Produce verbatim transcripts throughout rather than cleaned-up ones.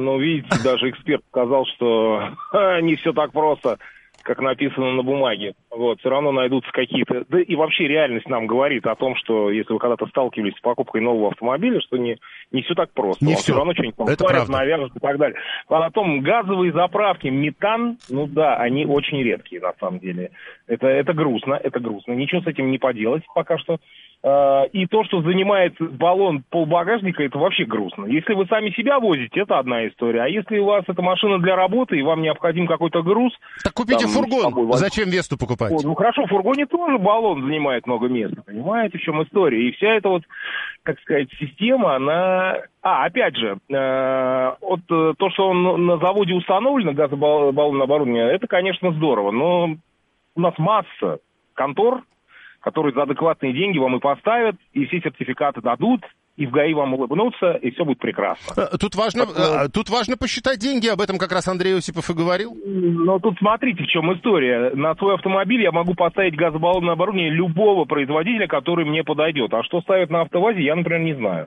но, видите, даже эксперт сказал, что не все так просто, как написано на бумаге. Вот, все равно найдутся какие-то... Да и вообще реальность нам говорит о том, что если вы когда-то сталкивались с покупкой нового автомобиля, что не, не все так просто. Не Он все. все равно что-нибудь там Это сварят, правда. навяжут и так далее. А о том, газовые заправки, метан, ну да, они очень редкие на самом деле. Это, это грустно, это грустно. Ничего с этим не поделать пока что. И то, что занимает баллон полбагажника, это вообще грустно. Если вы сами себя возите, это одна история. А если у вас эта машина для работы, и вам необходим какой-то груз... Так купите там, фургон. собой, Зачем Весту покупать? Ну хорошо, в фургоне тоже баллон занимает много места. Понимаете, в чем история? И вся эта вот, так сказать, система, она... А, опять же, э, вот э, то, что он на заводе установлено, газобаллонное оборудование, это, конечно, здорово. Но у нас масса контор, которые за адекватные деньги вам и поставят, и все сертификаты дадут, и в ГАИ вам улыбнутся, и все будет прекрасно. Тут важно, так, тут важно посчитать деньги, об этом как раз Андрей Осипов и говорил. Но тут смотрите, в чем история. На свой автомобиль я могу поставить газобаллонное оборудование любого производителя, который мне подойдет. А что ставят на АвтоВАЗе, я, например, не знаю.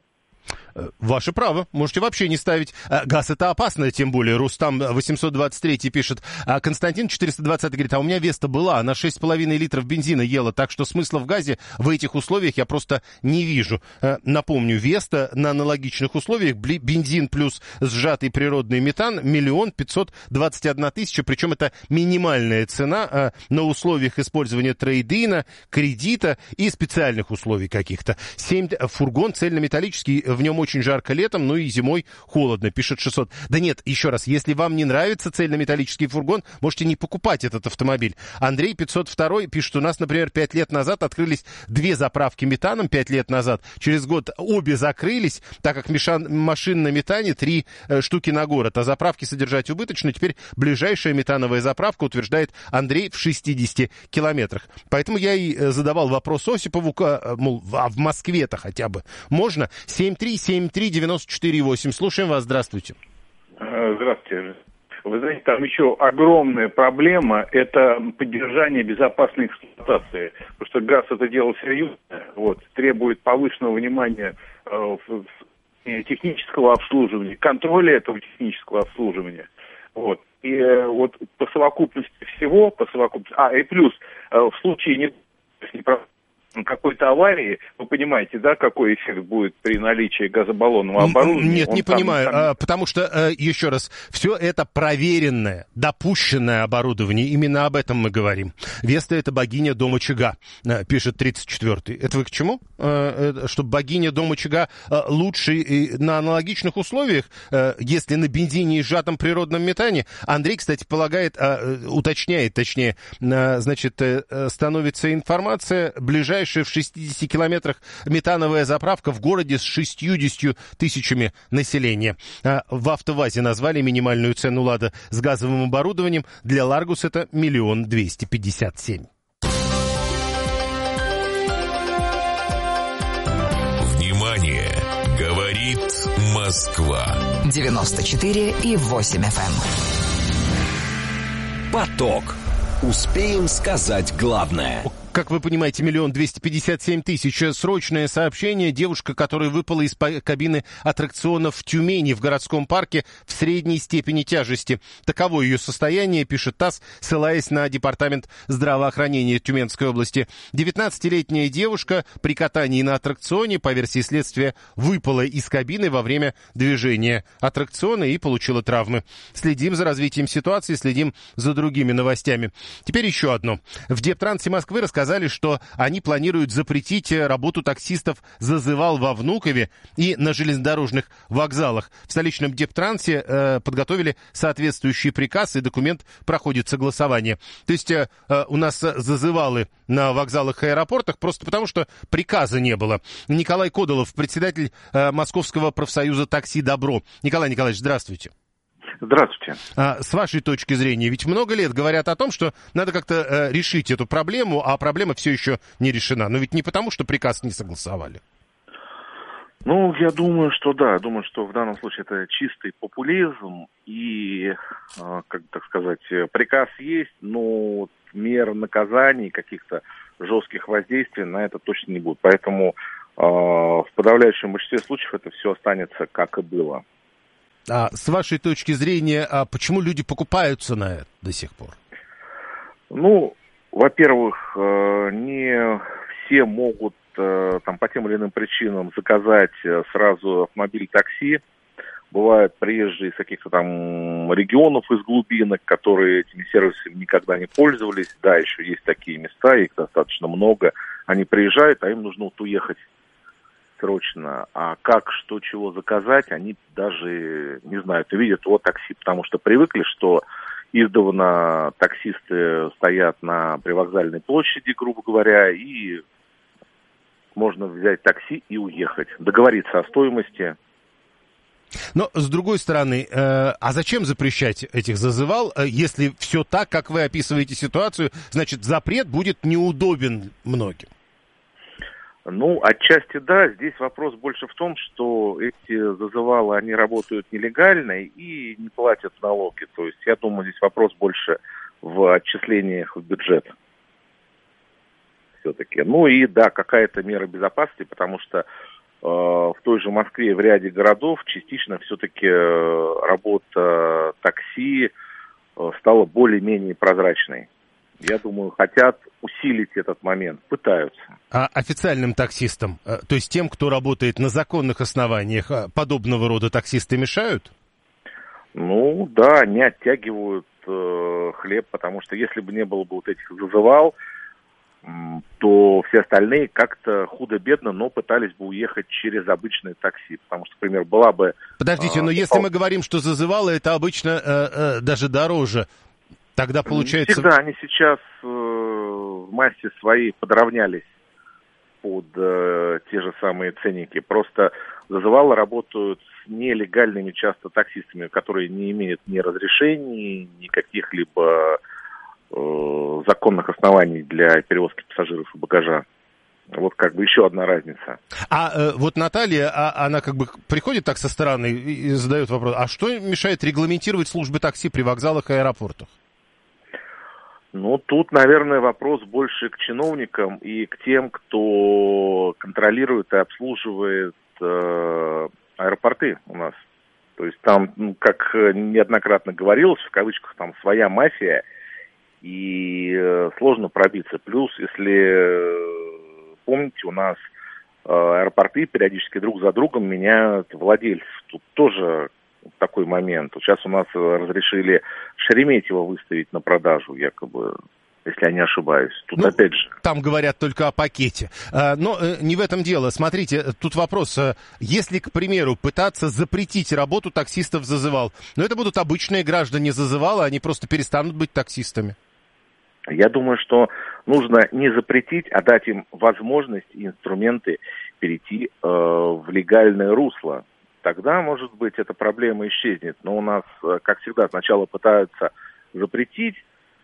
Ваше право, можете вообще не ставить. Газ это опасно, тем более. Рустам восемьсот двадцать три пишет. Константин четыреста двадцать говорит, а у меня Веста была, она шесть с половиной литров бензина ела, так что смысла в газе в этих условиях я просто не вижу. Напомню, Веста на аналогичных условиях, бензин плюс сжатый природный метан, миллион пятьсот двадцать одна тысяча, причем это минимальная цена на условиях использования трейд-ина, кредита и специальных условий каких-то. семь фургон цельнометаллический, в нем очень жарко летом, ну и зимой холодно, пишет шестьсот. Да нет, еще раз, если вам не нравится цельнометаллический фургон, можете не покупать этот автомобиль. Андрей пятьсот два пишет, у нас, например, пять лет назад открылись две заправки метаном, пять лет назад. Через год обе закрылись, так как мешан, машин на метане три э, штуки на город, а заправки содержать убыточно. Теперь ближайшая метановая заправка, утверждает Андрей, в шестидесяти километрах. Поэтому я и задавал вопрос Осипову, мол, а в Москве-то хотя бы можно? семь три семь три девяносто четыре восемь. Слушаем вас, здравствуйте. Здравствуйте. Вы знаете, там еще огромная проблема – это поддержание безопасной эксплуатации. Потому что газ – это дело серьезное, вот, требует повышенного внимания э, технического обслуживания, контроля этого технического обслуживания. Вот. И э, вот по совокупности всего, по совокупности… А, и плюс, э, в случае не, не какой-то аварии, вы понимаете, да, какой эффект будет при наличии газобаллонного оборудования? Нет, Он не там, понимаю, там... а, потому что, а, еще раз, все это проверенное, допущенное оборудование, именно об этом мы говорим. Веста — это богиня дом очага, пишет тридцать четвёртый. Это вы к чему? А, чтобы богиня дом очага лучше на аналогичных условиях, а, если на бензине и сжатом природном метане? Андрей, кстати, полагает, а, уточняет, точнее, а, значит, становится информация, ближайшая в шестидесяти километрах метановая заправка в городе с шестьюдесятью тысячами населения. В АвтоВАЗе назвали минимальную цену «Лада» с газовым оборудованием. Для «Ларгус» это миллион двести пятьдесят семь. Внимание! Говорит Москва. девяносто четыре и восемь эф эм. Поток. Успеем сказать главное. Как вы понимаете, миллион двести пятьдесят семь тысяч. Срочное сообщение. Девушка, которая выпала из кабины аттракционов в Тюмени в городском парке в средней степени тяжести. Таково ее состояние, пишет ТАСС, ссылаясь на департамент здравоохранения Тюменской области. девятнадцатилетняя девушка при катании на аттракционе, по версии следствия, выпала из кабины во время движения аттракциона и получила травмы. Следим за развитием ситуации, следим за другими новостями. Теперь еще одно. В Дептрансе Москвы рассказали, Сказали, что они планируют запретить работу таксистов зазывал во Внукове и на железнодорожных вокзалах. В столичном Дептрансе э, подготовили соответствующий приказ, и документ проходит согласование. То есть э, у нас зазывалы на вокзалах и аэропортах просто потому, что приказа не было. Николай Кодолов, председатель э, Московского профсоюза «Такси Добро». Николай Николаевич, здравствуйте. Здравствуйте. А, с вашей точки зрения, ведь много лет говорят о том, что надо как-то э, решить эту проблему, а проблема все еще не решена. Но ведь не потому, что приказ не согласовали. Ну, я думаю, что да. Думаю, что в данном случае это чистый популизм. И, э, как так сказать, приказ есть, но мер наказаний, каких-то жестких воздействий на это точно не будет. Поэтому э, в подавляющем большинстве случаев это все останется как и было. А с вашей точки зрения, а почему люди покупаются на это до сих пор? Ну, во-первых, не все могут там по тем или иным причинам заказать сразу автомобиль такси. Бывают приезжие из каких-то там регионов, из глубинок, которые этими сервисами никогда не пользовались. Да, еще есть такие места, их достаточно много. Они приезжают, а им нужно вот уехать срочно. А как, что, чего заказать, они даже не знают. И видят, вот такси, потому что привыкли, что издавна таксисты стоят на привокзальной площади, грубо говоря, и можно взять такси и уехать. Договориться о стоимости. Но, с другой стороны, э, а зачем запрещать этих зазывал, э, если все так, как вы описываете ситуацию, значит, запрет будет неудобен многим? Ну, отчасти да. Здесь вопрос больше в том, что эти зазывалы, они работают нелегально и не платят налоги. То есть, я думаю, здесь вопрос больше в отчислениях в бюджет. Все-таки. Ну и да, какая-то мера безопасности, потому что в той же Москве, в ряде городов, частично все-таки работа такси стала более-менее прозрачной. Я думаю, хотят усилить этот момент, пытаются. А официальным таксистам, то есть тем, кто работает на законных основаниях, подобного рода таксисты мешают? Ну да, они оттягивают э, хлеб, потому что если бы не было бы вот этих зазывал, то все остальные как-то худо-бедно, но пытались бы уехать через обычное такси. Потому что, например, была бы... Подождите, э, но если пол... мы говорим, что зазывало, это обычно э, э, даже дороже, тогда получается... Всегда они сейчас э, в массе своей подравнялись под э, те же самые ценники. Просто зазывало работают с нелегальными часто таксистами, которые не имеют ни разрешений, ни каких-либо... законных оснований для перевозки пассажиров и багажа. Вот как бы еще одна разница. А э, вот Наталья, а, она как бы приходит так со стороны и, и задает вопрос, а что мешает регламентировать службы такси при вокзалах и аэропортах? Ну, тут, наверное, вопрос больше к чиновникам и к тем, кто контролирует и обслуживает э, аэропорты у нас. То есть там, ну, как неоднократно говорилось, в кавычках, там своя мафия, и э, сложно пробиться. Плюс, если э, помните, у нас э, аэропорты периодически друг за другом меняют владельцев. Тут тоже такой момент. Вот сейчас у нас разрешили Шереметьево выставить на продажу, якобы, если я не ошибаюсь. Тут ну, опять же... Там говорят только о пакете. А, но э, не в этом дело. Смотрите, тут вопрос. Если, к примеру, пытаться запретить работу таксистов зазывал, но это будут обычные граждане зазывала, они просто перестанут быть таксистами. Я думаю, что нужно не запретить, а дать им возможность и инструменты перейти э, в легальное русло. Тогда, может быть, эта проблема исчезнет. Но у нас, как всегда, сначала пытаются запретить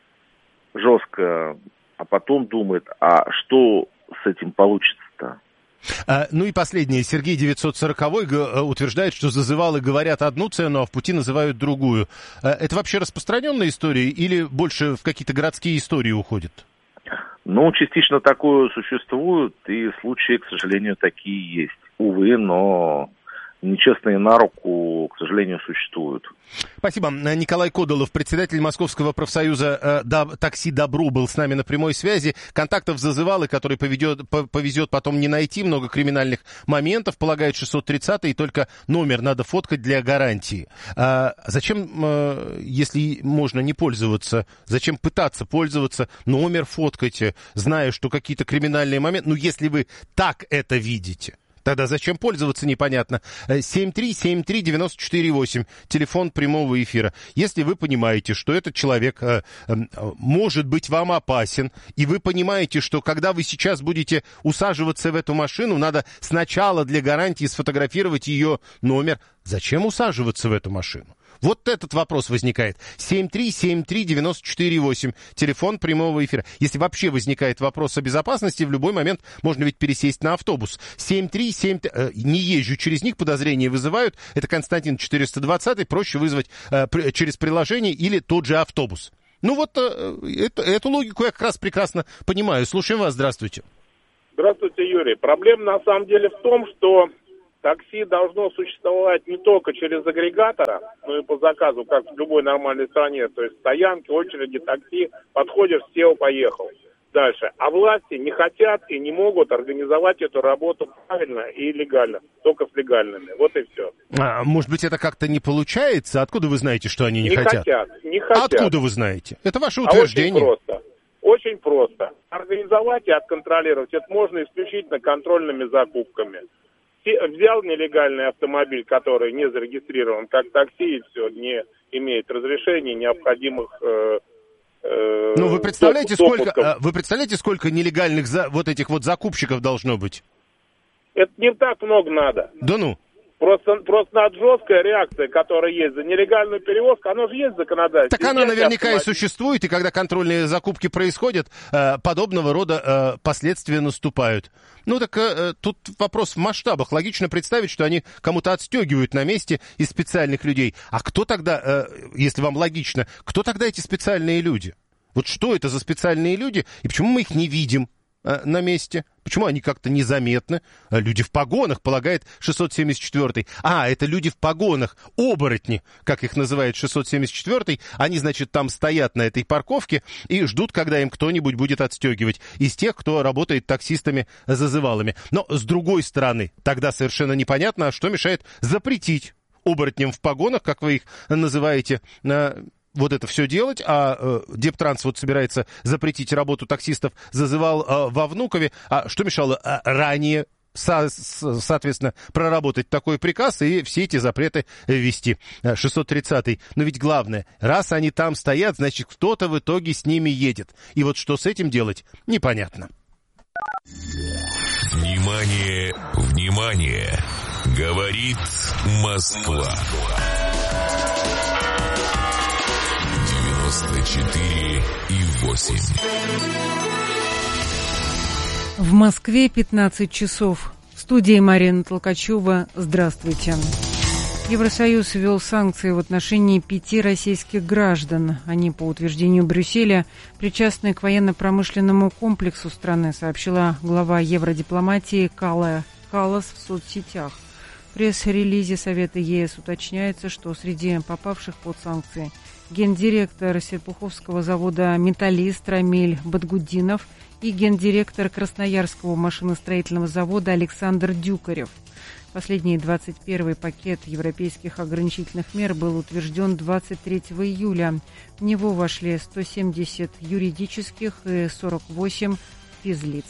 жестко, а потом думают, а что с этим получится-то? А, ну и последнее. Сергей девятьсот сороковой утверждает, что зазывалы говорят одну цену, а в пути называют другую. А, это вообще распространенная история или больше в какие-то городские истории уходит? Ну, частично такое существует, и случаи, к сожалению, такие есть. Увы, но... нечестные на руку, к сожалению, существуют. Спасибо. Николай Кодолов, председатель Московского профсоюза э, да, «Такси Добру», был с нами на прямой связи. Контактов зазывалы, который поведет, повезет потом не найти, много криминальных моментов, полагает шестьсот тридцатый, и только номер надо фоткать для гарантии. А зачем, э, если можно не пользоваться, зачем пытаться пользоваться, номер фоткайте, зная, что какие-то криминальные моменты, ну, если вы так это видите. Тогда зачем пользоваться, непонятно. семь три семь три девять четыре восемь, телефон прямого эфира. Если вы понимаете, что этот человек э, э, может быть вам опасен, и вы понимаете, что когда вы сейчас будете усаживаться в эту машину, надо сначала для гарантии сфотографировать ее номер. Зачем усаживаться в эту машину? Вот этот вопрос возникает. семь три семь три девять четыре восемь, телефон прямого эфира. Если вообще возникает вопрос о безопасности, в любой момент можно ведь пересесть на автобус. семь три семь три, э, не езжу через них, подозрения вызывают. Это Константин четыреста двадцатый, проще вызвать э, при, через приложение или тот же автобус. Ну вот э, это, эту логику я как раз прекрасно понимаю. Слушаем вас, здравствуйте. Здравствуйте, Юрий. Проблема на самом деле в том, что Такси должно существовать не только через агрегатора, но и по заказу, как в любой нормальной стране. То есть стоянки, очереди, такси, подходишь, сел, поехал. Дальше. А власти не хотят и не могут организовать эту работу правильно и легально. Только с легальными. Вот и все. А, может быть, это как-то не получается? Откуда вы знаете, что они не, не хотят? хотят? Не хотят. Откуда вы знаете? Это ваше утверждение. А очень просто. Очень просто. Организовать и отконтролировать это можно исключительно контрольными закупками. Взял нелегальный автомобиль, который не зарегистрирован как такси, и все, не имеет разрешений, необходимых... Э, э, ну, вы представляете, допусков. сколько, вы представляете, сколько нелегальных за, вот этих вот закупщиков должно быть? Это не так много надо. Да ну? Просто, просто надо жесткая реакция, которая есть за нелегальную перевозку, оно же есть законодательство. Так оно есть наверняка автомобиль. и существует, и когда контрольные закупки происходят, э, подобного рода э, последствия наступают. Ну так э, тут вопрос в масштабах. Логично представить, что они кому-то отстегивают на месте из специальных людей. А кто тогда, э, если вам логично, кто тогда эти специальные люди? Вот что это за специальные люди, и почему мы их не видим на месте? Почему они как-то незаметны? Люди в погонах, полагает шестьсот семьдесят четвёртый. А, это люди в погонах, оборотни, как их называет шестьсот семьдесят четвёртый. Они, значит, там стоят на этой парковке и ждут, когда им кто-нибудь будет отстегивать. Из тех, кто работает таксистами-зазывалами. Но, с другой стороны, тогда совершенно непонятно, что мешает запретить оборотням в погонах, как вы их называете, вот это все делать, а э, Дептранс вот собирается запретить работу таксистов, зазывал э, во Внукове. А что мешало э, ранее, со, с, соответственно, проработать такой приказ и все эти запреты ввести? шестьсот тридцатый. Но ведь главное, раз они там стоят, значит, кто-то в итоге с ними едет. И вот что с этим делать, непонятно. Внимание, внимание! Говорит Москва. девяносто четыре и восемь. В Москве пятнадцать часов. В студии Марина Толкачева. Здравствуйте. Евросоюз ввел санкции в отношении пяти российских граждан. Они, по утверждению Брюсселя, причастны к военно-промышленному комплексу страны, сообщила глава евродипломатии Кала Каллас в соцсетях. В пресс-релизе Совета ЕС уточняется, что среди попавших под санкции гендиректор Серпуховского завода «Металлист» Рамиль Бадгудинов и гендиректор Красноярского машиностроительного завода Александр Дюкарев. Последний двадцать первый пакет европейских ограничительных мер был утвержден двадцать третьего июля. В него вошли сто семьдесят юридических и сорок восемь физлиц.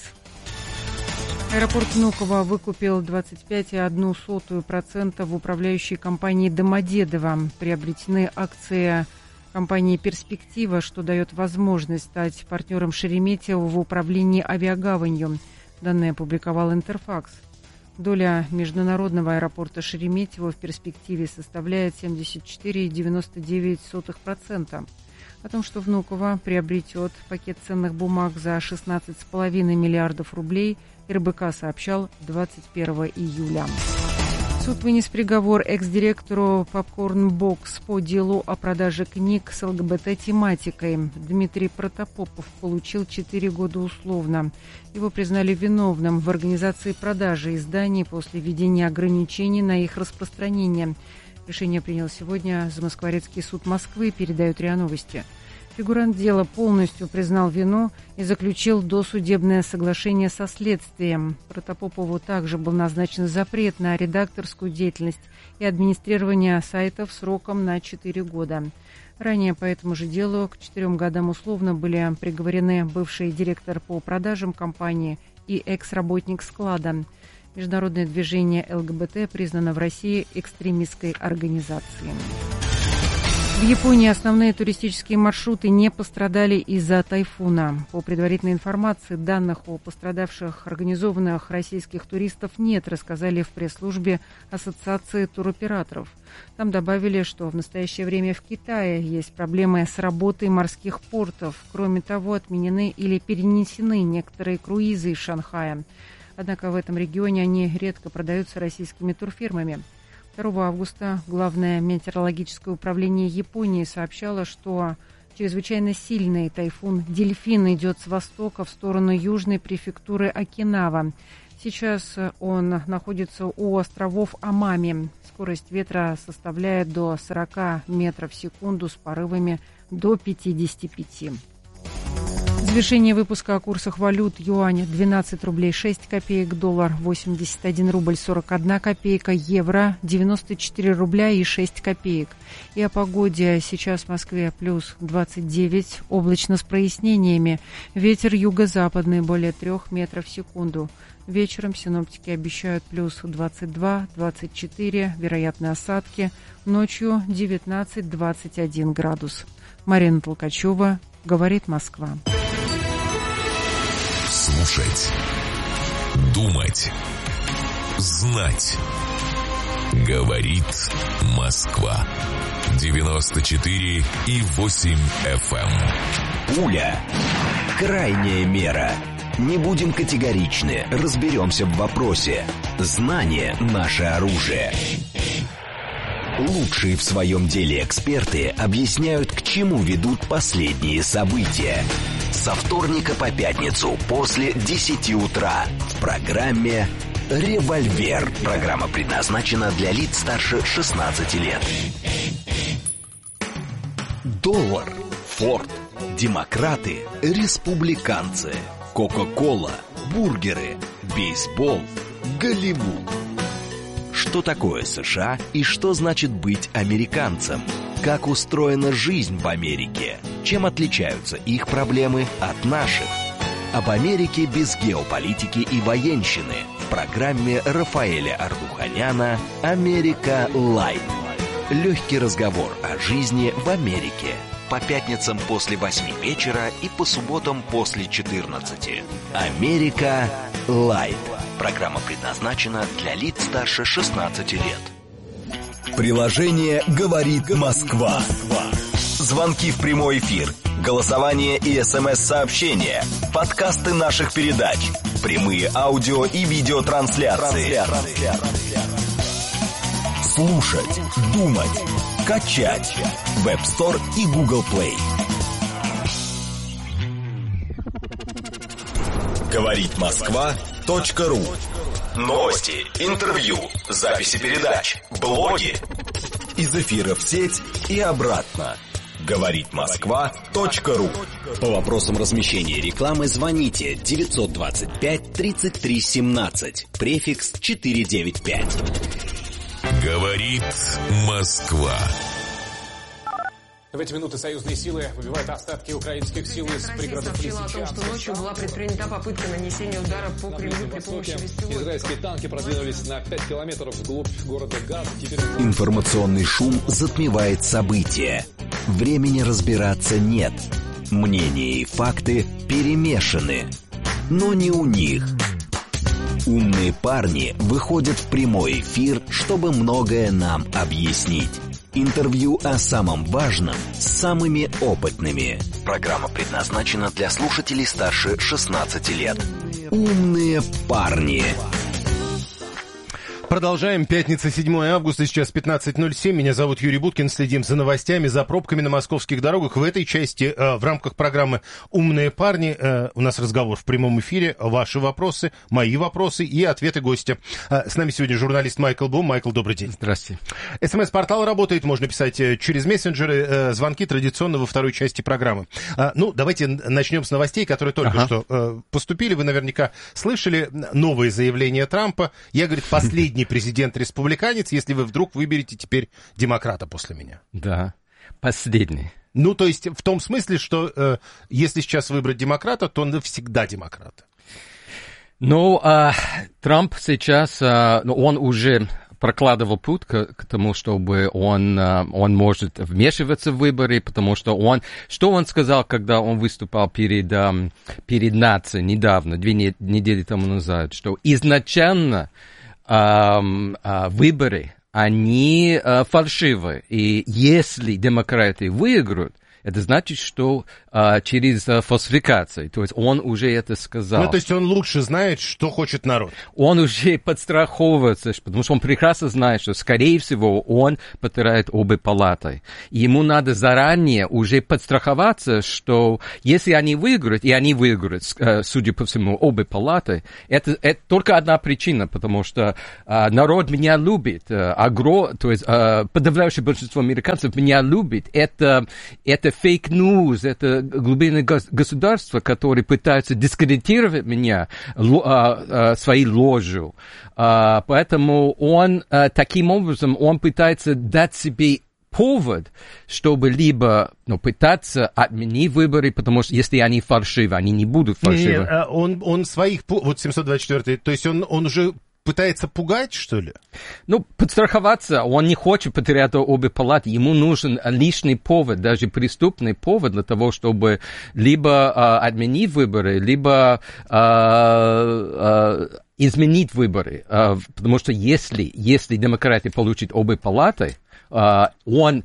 Аэропорт Внуково выкупил двадцать пять целых одна сотая процента в управляющей компании «Домодедово». Приобретены акции компании «Перспектива», что дает возможность стать партнером Шереметьево в управлении авиагаванью. Данные опубликовал Интерфакс. Доля международного аэропорта Шереметьево в перспективе составляет семьдесят четыре целых девяносто девять сотых процента. О том, что Внуково приобретет пакет ценных бумаг за шестнадцать целых пять десятых миллиардов рублей, эр бэ ка сообщал двадцать первого июля. Суд вынес приговор экс-директору Popcorn Box по делу о продаже книг с эл гэ бэ тэ-тематикой. Дмитрий Протопопов получил четыре года условно. Его признали виновным в организации продажи изданий после введения ограничений на их распространение. Решение принял сегодня Замоскворецкий суд Москвы, передают РИА Новости. Фигурант дела полностью признал вину и заключил досудебное соглашение со следствием. Протопопову также был назначен запрет на редакторскую деятельность и администрирование сайтов сроком на четыре года. Ранее по этому же делу к четырем годам условно были приговорены бывший директор по продажам компании и экс-работник склада. Международное движение эл гэ бэ тэ признано в России экстремистской организацией. В Японии основные туристические маршруты не пострадали из-за тайфуна. По предварительной информации, данных о пострадавших организованных российских туристов нет, рассказали в пресс-службе Ассоциации туроператоров. Там добавили, что в настоящее время в Китае есть проблемы с работой морских портов. Кроме того, отменены или перенесены некоторые круизы из Шанхая. Однако в этом регионе они редко продаются российскими турфирмами. второго августа Главное метеорологическое управление Японии сообщало, что чрезвычайно сильный тайфун «Дельфин» идет с востока в сторону южной префектуры Окинава. Сейчас он находится у островов Амами. Скорость ветра составляет до сорок метров в секунду с порывами до пятьдесят пять. Завершение выпуска о курсах валют. Юань двенадцать рублей шесть копеек, доллар восемьдесят один рубль сорок одна копейка, евро девяносто четыре рубля и шесть копеек. И о погоде. Сейчас в Москве плюс двадцать девять, облачно с прояснениями. Ветер юго-западный более трех метров в секунду. Вечером синоптики обещают плюс двадцать два - двадцать четыре, вероятны осадки. Ночью девятнадцать - двадцать один градус. Марина Толкачева, говорит Москва. Слушать, думать, знать. Говорит Москва. девяносто четыре и восемь эф эм. Пуля. Крайняя мера. Не будем категоричны, разберемся в вопросе. Знание – наше оружие. Лучшие в своем деле эксперты объясняют, к чему ведут последние события. Со вторника по пятницу после десяти утра в программе «Револьвер». Программа предназначена для лиц старше шестнадцати лет. Доллар, Форд, демократы, республиканцы, Кока-кола, бургеры, бейсбол, Голливуд. Что такое США и что значит быть американцем? Как устроена жизнь в Америке? Чем отличаются их проблемы от наших? Об Америке без геополитики и военщины в программе Рафаэля Ардуханяна «Америка Лайт». Легкий разговор о жизни в Америке. По пятницам после восьми вечера и по субботам после четырнадцати. «Америка Лайт». Программа предназначена для лиц старше шестнадцати лет. Приложение «Говорит Москва». Звонки в прямой эфир, голосование и смс-сообщения, подкасты наших передач, прямые аудио и видеотрансляции. Слушать, думать, качать. Web Store и Google Play. Говорит Москва. .ру. Новости, интервью, записи передач, блоги. Из эфира в сеть и обратно. Говорит Москва. .ру. По вопросам размещения рекламы звоните девятьсот двадцать пять тридцать три семнадцать. Префикс четыреста девяносто пять. Говорит Москва. В эти минуты союзные силы выбивают остатки украинских сил из пригородов Лисичанска. О том, что ночью была предпринята попытка нанесения удара по Кремлю при помощи вестовой. Израильские танки продвинулись на пять километров вглубь города Газа. Теперь... Информационный шум затмевает события. Времени разбираться нет. Мнения и факты перемешаны. Но не у них. Умные парни выходят в прямой эфир, чтобы многое нам объяснить. Интервью о самом важном с самыми опытными. Программа предназначена для слушателей старше шестнадцати лет. Умные парни. Продолжаем. Пятница, седьмое августа, сейчас пятнадцать ноль семь. Меня зовут Юрий Буткин. Следим за новостями, за пробками на московских дорогах. В этой части, э, в рамках программы «Умные парни», э, у нас разговор в прямом эфире. Ваши вопросы, мои вопросы и ответы гостя. Э, с нами сегодня журналист Майкл Бум. Майкл, добрый день. Здравствуйте. СМС-портал работает, можно писать через мессенджеры. Э, звонки традиционно во второй части программы. Э, ну, давайте начнем с новостей, которые только ага. что э, поступили. Вы наверняка слышали новые заявления Трампа. Я, говорит, последний президент-республиканец, если вы вдруг выберете теперь демократа после меня. Да, последний. Ну, то есть в том смысле, что э, если сейчас выбрать демократа, то он навсегда демократ. Ну, а, Трамп сейчас, а, он уже прокладывал путь к, к тому, чтобы он, он может вмешиваться в выборы, потому что он... Что он сказал, когда он выступал перед, перед нацией недавно, две недели тому назад, что изначально а, а, выборы, они а, фальшивы, и если демократы выиграют, это значит, что а, через а, фальсификацию, то есть он уже это сказал. Ну, то есть он лучше знает, что хочет народ. Он уже подстраховывается, потому что он прекрасно знает, что, скорее всего, он потеряет обе палаты. И ему надо заранее уже подстраховаться, что если они выиграют, и они выиграют, судя по всему, обе палаты, это, это только одна причина, потому что а, народ меня любит, а, агро, то есть а, подавляющее большинство американцев меня любит. Это, это фейк-ньюс, это глубинное государство, которое пытается дискредитировать меня ло, а, а, своей ложью. А, поэтому он а, таким образом он пытается дать себе повод, чтобы либо ну, пытаться отменить выборы, потому что если они фальшивы, они не будут фальшивы. Не, он, он своих, вот семьсот двадцать четвёртый, то есть он, он уже пытается пугать, что ли? Ну, подстраховаться, он не хочет потерять обе палаты, ему нужен лишний повод, даже преступный повод для того, чтобы либо а, отменить выборы, либо а, а, изменить выборы, а, потому что если, если демократы получат обе палаты, а, он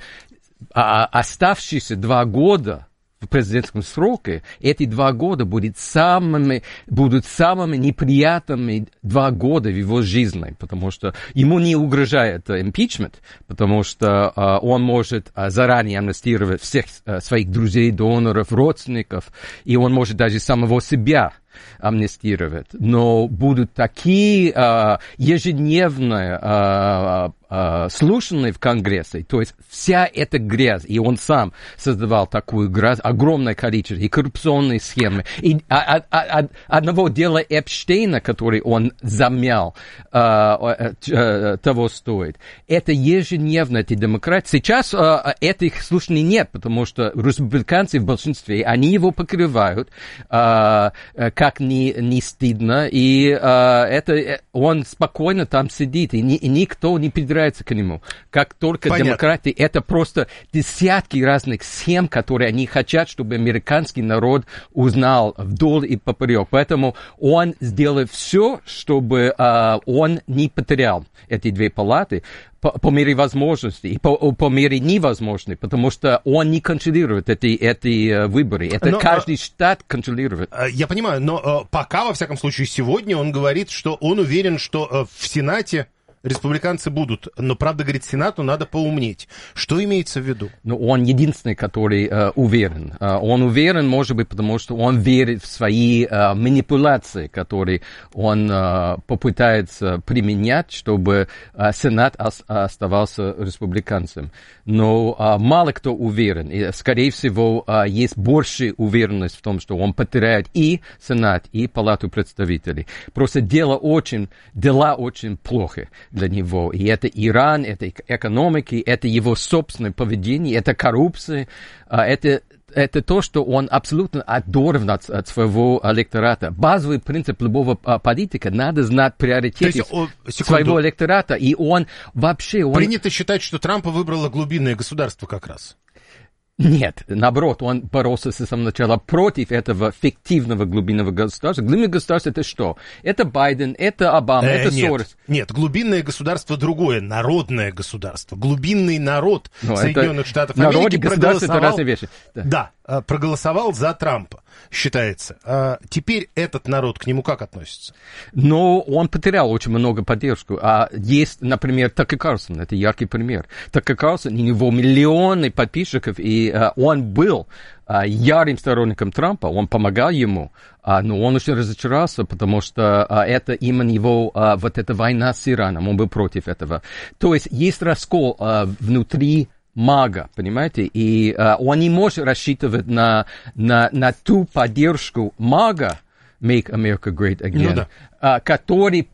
а, оставшиеся два года в президентском сроке, эти два года будут самыми, будут самыми неприятными два года в его жизни, потому что ему не угрожает импичмент, потому что uh, он может uh, заранее амнистировать всех uh, своих друзей, доноров, родственников, и он может даже самого себя амнистировать. Но будут такие uh, ежедневные uh, uh, слушания в Конгрессе, то есть вся эта грязь, и он сам создавал такую грязь, огромное количество, и коррупционные схемы, и а, а, а, одного дела Эпштейна, который он замял, uh, uh, того стоит. Это ежедневно, эти демократы. Сейчас uh, этих слушаний нет, потому что республиканцы в большинстве, они его покрывают, uh, как не, не стыдно, и uh, это, он спокойно там сидит, и, ни, и никто не придирается к нему. Как только Понятно. Демократы, это просто десятки разных схем, которые они хотят, чтобы американский народ узнал вдоль и поперек. Поэтому он сделает все, чтобы uh, он не потерял эти две палаты по, по мере возможности и по, по мере невозможности, потому что он не контролирует эти, эти uh, выборы. Это но, каждый а, штат контролирует. Я понимаю, но а, пока, во всяком случае, сегодня он говорит, что он уверен, что а, в Сенате республиканцы будут, но, правда, говорит, Сенату надо поумнеть. Что имеется в виду? Ну, он единственный, который э, уверен. Э, он уверен, может быть, потому что он верит в свои э, манипуляции, которые он э, попытается применять, чтобы э, Сенат ос- оставался республиканцем. Но э, мало кто уверен. И, скорее всего, э, есть большая уверенность в том, что он потеряет и Сенат, и Палату представителей. Просто дело очень, дела очень плохи для него. И это Иран, это экономика, это его собственное поведение, это коррупция, это, это то, что он абсолютно оторван от, от своего электората. Базовый принцип любого политика — надо знать приоритеты есть, о, своего электората, и он вообще... Он... Принято считать, что Трампа выбрало глубинное государство как раз. Нет, наоборот, он боролся с самого начала против этого фиктивного глубинного государства. Глубинное государство — это что? Это Байден, это Обама, э, это нет, Сорос. Нет, глубинное государство другое, народное государство. Глубинный народ Но Соединенных Штатов Америки проголосовал... Это разные вещи. Да. да, проголосовал за Трампа, считается. А теперь этот народ к нему как относится? Ну, он потерял очень много поддержку. А есть, например, Такер Карлсон, это яркий пример. Такер Карлсон, у него миллионы подписчиков, и а, он был а, ярым сторонником Трампа, он помогал ему, а, но он очень разочаровался, потому что а, это именно его, а, вот эта война с Ираном, он был против этого. То есть есть раскол а, внутри мага, понимаете, и а, он не может рассчитывать на, на, на ту поддержку мага, Make America Great Again, ну, да. а, который,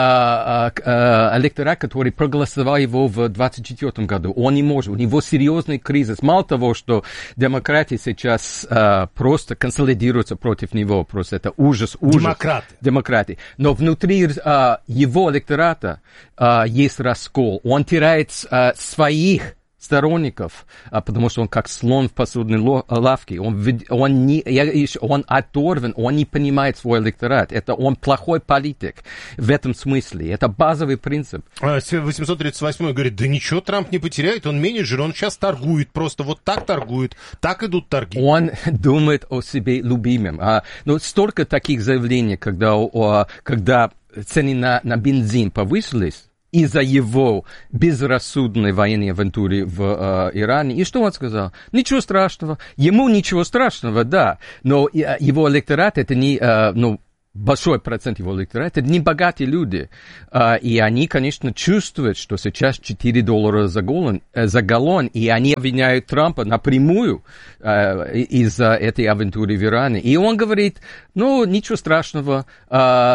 а, а, электорат, который проголосовал его в двадцать четвёртом году, он не может, у него серьезный кризис. Мало того, что демократы сейчас а, просто консолидируются против него, просто это ужас, ужас. Демократы. Демократы. Но внутри а, его электората а, есть раскол. Он теряет а, своих сторонников, а, потому что он как слон в посудной лавке. Он, он, не, он оторван, он не понимает свой электорат. Это он плохой политик в этом смысле. Это базовый принцип. восемьсот тридцать восьмой говорит, да ничего Трамп не потеряет, он менеджер, он сейчас торгует, просто вот так торгует, так идут торги. Он думает о себе любимом. А, но столько таких заявлений, когда, о, когда цены на, на бензин повысились, из-за его безрассудной военной авантюры в э, Иране. И что он сказал? Ничего страшного. Ему ничего страшного, да. Но э, его электорат, это не... Э, ну, большой процент его электората, это не богатые люди. Uh, и они, конечно, чувствуют, что сейчас четыре доллара за галлон, э, за галлон, и они обвиняют Трампа напрямую uh, из-за этой авантюры в Иране. И он говорит, ну, ничего страшного, uh,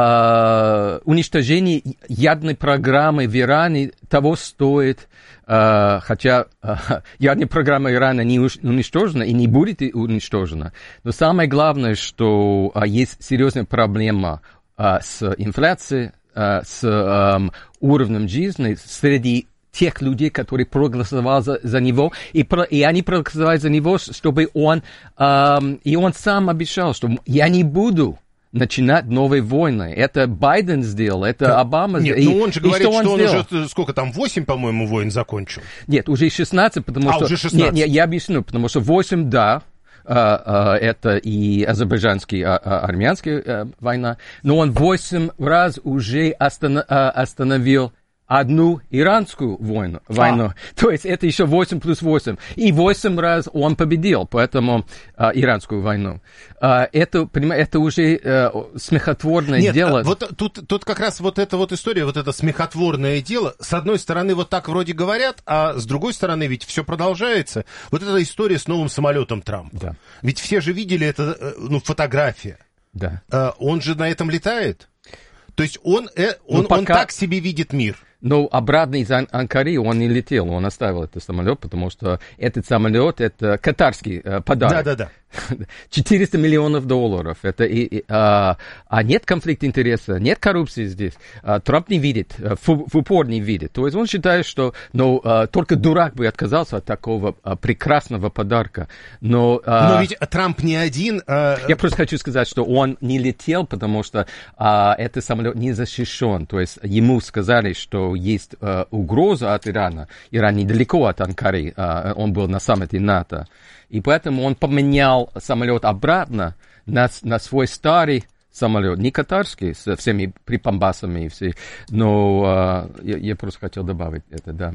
uh, уничтожение ядерной программы в Иране того стоит, Uh, хотя uh, ядерная программа Ирана не уничтожена и не будет уничтожена. Но самое главное, что uh, есть серьезная проблема uh, с инфляцией, uh, с um, уровнем жизни среди тех людей, которые проголосовали за, за него, и, про, и они проголосовали за него, чтобы он, um, и он сам обещал, что я не буду начинать новые войны. Это Байден сделал, это да. Обама сделал. Нет, ну он же говорит, что, что он, он уже, сколько там, восемь, по-моему, войн закончил. Нет, уже шестнадцать, потому а, что... уже шестнадцать. Нет, нет, я объясню, потому что восемь, да, а, а, это и азербайджанская, а, а, армянская а, война, но он восемь раз уже останов, а, остановил одну иранскую войну. войну. А. То есть это еще восемь плюс восемь. И восемь раз он победил, поэтому а, иранскую войну. А, это, понимаете, это уже а, смехотворное Нет, дело. Вот тут, тут как раз вот эта вот история, вот это смехотворное дело, с одной стороны вот так вроде говорят, а с другой стороны ведь все продолжается. Вот эта история с новым самолетом Трампа. Да. Ведь все же видели это, ну, фотография. Да. А, он же на этом летает. То есть он, э, он, ну, пока... он так себе видит мир. Но обратно из Ан- Анкары он не летел, он оставил этот самолет, потому что этот самолет — это катарский э, подарок. Да-да-да. четыреста миллионов долларов. Это и, и, а, а нет конфликта интереса, нет коррупции здесь. А, Трамп не видит, в, в упор не видит. То есть он считает, что ну, а, только дурак бы отказался от такого а, прекрасного подарка. Но, а, Но ведь Трамп не один. А... Я просто хочу сказать, что он не летел, потому что а, этот самолет не защищен. То есть ему сказали, что есть а, угроза от Ирана. Иран недалеко от Анкары, а, он был на саммите НАТО. И поэтому он поменял самолет обратно на, на свой старый самолет, не катарский, со всеми припамбасами и все. Но а, я, я просто хотел добавить это, да.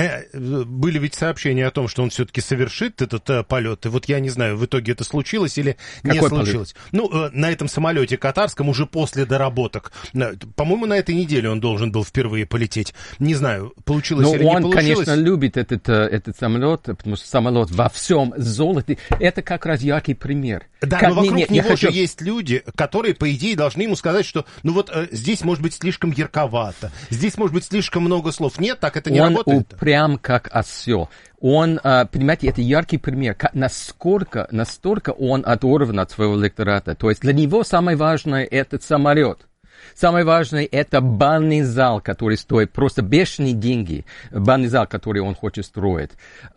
Были ведь сообщения о том, что он все-таки совершит этот э, полет. И вот я не знаю, в итоге это случилось или Какой не случилось. Полет? Ну, э, на этом самолете катарском уже после доработок. По-моему, на этой неделе он должен был впервые полететь. Не знаю, получилось Но или не он, получилось. Он, конечно, любит этот, этот самолет, потому что самолет во всем золоте. Это как раз яркий пример. Да, как, но вокруг нет, него хочу... же есть люди, которые, по идее, должны ему сказать, что ну вот э, здесь может быть слишком ярковато, здесь может быть слишком много слов. Нет, так это не он работает. Прям как осел. Он, понимаете, это яркий пример, насколько, настолько он оторван от своего электората. То есть для него самое важное – это самолет. Самое важное – это бальный зал, который стоит просто бешеные деньги. Бальный зал, который он хочет строить.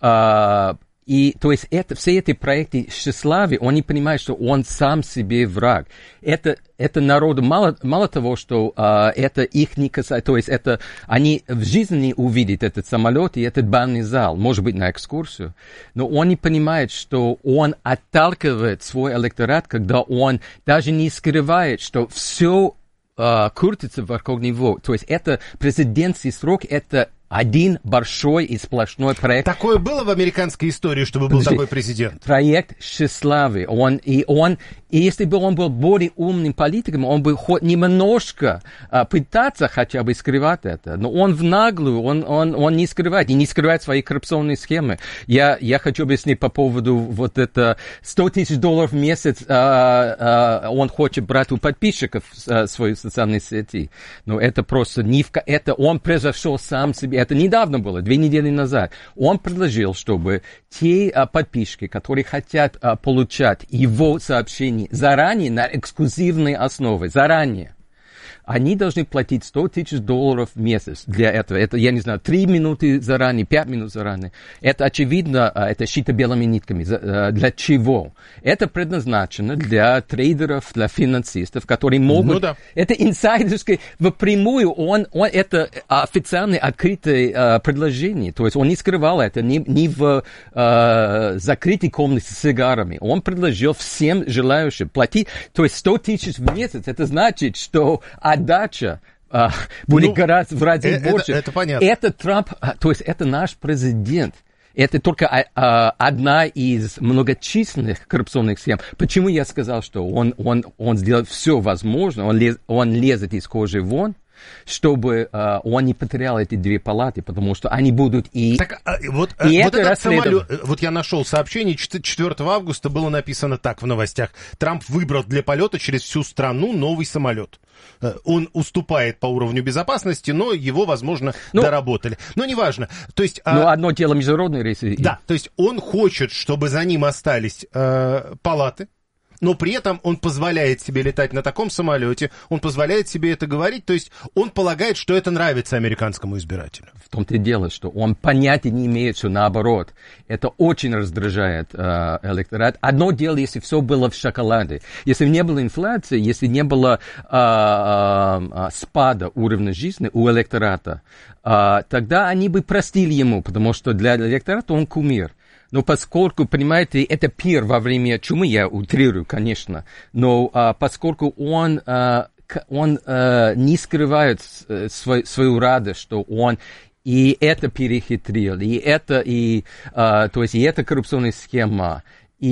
И, то есть, это, все эти проекты тщеславия, он не понимает, что он сам себе враг. Это, это народу, мало, мало того, что а, это их не касается, то есть, это, они в жизни не увидят этот самолет и этот бальный зал, может быть, на экскурсию, но он не понимает, что он отталкивает свой электорат, когда он даже не скрывает, что все а, крутится вокруг него. То есть, это президентский срок, это один большой и сплошной проект. Такое было в американской истории, чтобы был Подожди, такой президент? Проект тщеславия. Он, и, он, и если бы он был более умным политиком, он бы хоть немножко а, пытаться хотя бы скрывать это. Но он в наглую, он, он, он не скрывает. И не скрывает свои коррупционные схемы. Я, я хочу объяснить по поводу вот это сто тысяч долларов в месяц а, а, он хочет брать у подписчиков а, свои социальные сети. Но это просто не в... Это он превзошел сам себе. Это недавно было, две недели назад. Он предложил, чтобы те а, подписчики, которые хотят а, получать его сообщения заранее на эксклюзивной основе, заранее, они должны платить сто тысяч долларов в месяц для этого. Это, я не знаю, три минуты заранее, пять минут заранее. Это очевидно, это шито белыми нитками. Для чего? Это предназначено для трейдеров, для финансистов, которые могут... Ну, да. Это инсайдерское, впрямую, он, он, это официальное открытое предложение. То есть он не скрывал это ни, ни в э, закрытой комнате с сигарами. Он предложил всем желающим платить, то есть сто тысяч в месяц. Это значит, что отдача э, будет ну, гораздо в разы это, больше. Это, это понятно. Это Трамп, то есть это наш президент. Это только а, одна из многочисленных коррупционных схем. Почему я сказал, что он, он, он сделал все возможное, он, лез, он лезет из кожи вон, чтобы uh, он не потерял эти две палаты, потому что они будут и... Так, вот, и вот, это этот расследование. самолет, вот я нашел сообщение, четвёртого августа было написано так в новостях. Трамп выбрал для полета через всю страну новый самолет. Он уступает по уровню безопасности, но его, возможно, ну, доработали. Но неважно. То есть, ну, а... одно дело международные рейсы. Да, то есть он хочет, чтобы за ним остались э, палаты, но при этом он позволяет себе летать на таком самолете, он позволяет себе это говорить, то есть он полагает, что это нравится американскому избирателю. В том-то и дело, что он понятия не имеет, что наоборот. Это очень раздражает э, электорат. Одно дело, если все было в шоколаде. Если не было инфляции, если не было э, э, спада уровня жизни у электората, э, тогда они бы простили ему, потому что для электората он кумир. Но поскольку, понимаете, это пир во время чумы, я утрирую, конечно, но а, поскольку он, а, он а, не скрывает свой, свою радость, что он и это перехитрил, и это, и, а, то есть, и это коррупционная схема,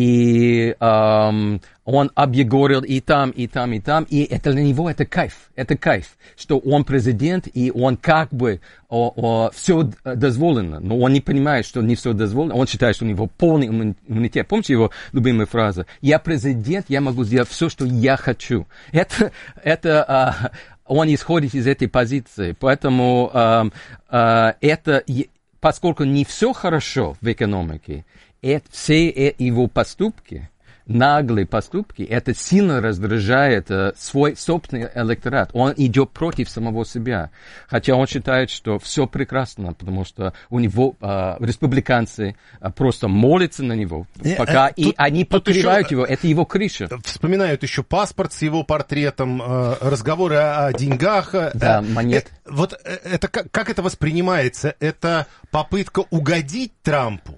и um, он объегорил и там, и там, и там, и это для него это кайф, это кайф, что он президент, и он как бы о, о, все дозволено, но он не понимает, что не все дозволено, он считает, что у него полный иммунитет. Помните его любимая фраза? Я президент, я могу сделать все, что я хочу. Это, это а, он исходит из этой позиции, поэтому а, а, это, поскольку не все хорошо в экономике, это, все его поступки, наглые поступки, это сильно раздражает uh, свой собственный электорат. Он идет против самого себя. Хотя он считает, что все прекрасно, потому что у него uh, республиканцы uh, просто молятся на него, э, пока э, и тут, они покрывают еще, его. Это его крыша. Вспоминают еще паспорт с его портретом, uh, разговоры о, о деньгах. Да, uh, монет. Э, вот это как, как это воспринимается? Это попытка угодить Трампу?